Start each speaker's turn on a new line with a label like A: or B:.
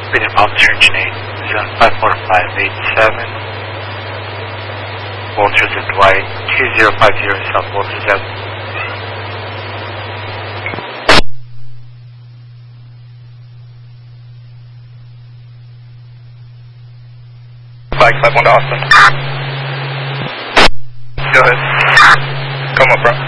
A: Freedom Officer Engineering, Zone 54587, Walters and Dwight, 2050 South Walters Avenue.
B: Flag 51 to Austin. Go ahead. Come up front.